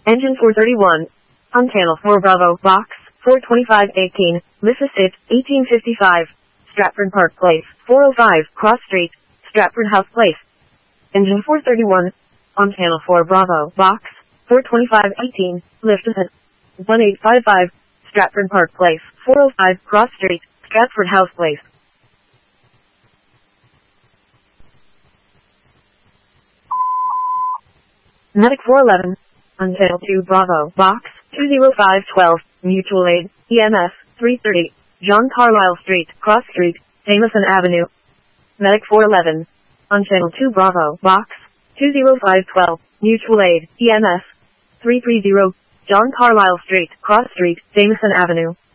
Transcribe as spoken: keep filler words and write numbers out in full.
Engine four thirty-one. On channel four Bravo, box four twenty-five eighteen, Mississippi, eighteen fifty-five. Stratford Park Place, four oh five, Cross Street, Stratford House Place. Engine four thirty-one. On channel four Bravo, box four twenty-five eighteen, Lifton, one eight five five, Stratford Park Place, four oh five, Cross Street, Stratford House Place. Medic four eleven. On channel two Bravo, box two oh five twelve, Mutual Aid, E M S, three thirty, John Carlisle Street, Cross Street, Jameson Avenue. Medic four eleven. On channel two Bravo, box two oh five twelve, Mutual Aid, E M S, three thirty, John Carlisle Street, Cross Street, Jameson Avenue.